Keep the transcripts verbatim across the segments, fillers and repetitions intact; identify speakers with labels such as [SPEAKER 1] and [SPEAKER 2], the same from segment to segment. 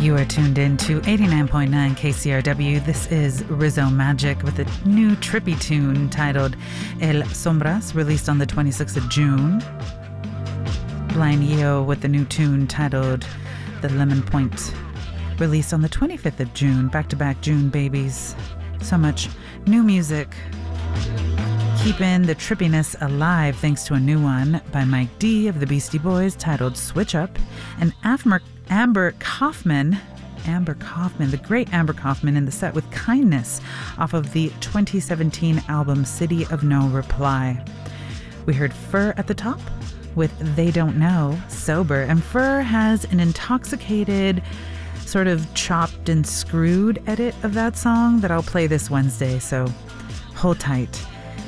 [SPEAKER 1] You are tuned in to eighty-nine point nine K C R W. This is Rizzo Magic with a new trippy tune titled El Sombras, released on the twenty-sixth of June. Blind Eo with the new tune titled The Lemon Point, released on the twenty-fifth of June. Back-to-back June babies. So much new music. Keeping the trippiness alive thanks to a new one by Mike D of the Beastie Boys titled Switch Up, and Amber, Amber Kaufman, Amber Kaufman, the great Amber Kaufman in the set with Kindness off of the twenty seventeen album City of No Reply. We heard Fur at the top with They Don't Know, Sober, and Fur has an intoxicated, sort of chopped and screwed edit of that song that I'll play this Wednesday, so hold tight.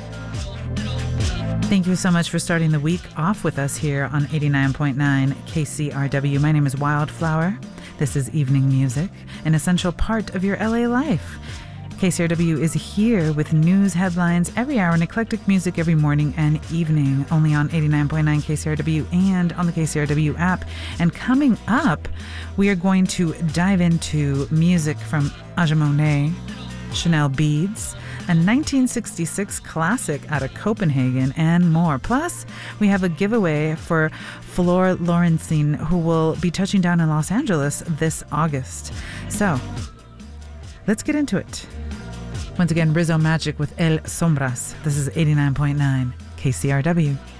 [SPEAKER 1] Thank you so much for starting the week off with us here on eighty-nine point nine K C R W. My name is Wildflower. This is Evening Music, an essential part of your L A life. K C R W is here with news headlines every hour and eclectic music every morning and evening, only on eighty-nine point nine K C R W and on the K C R W app. And coming up, we are going to dive into music from Aja Monet, Chanel Beads, a nineteen sixty-six classic out of Copenhagen, and more. Plus, we have a giveaway for Flor Lorenstein, who will be touching down in Los Angeles this August. So, let's get into it. Once again, Rizzo Magic with El Sombras. This is eighty-nine point nine K C R W.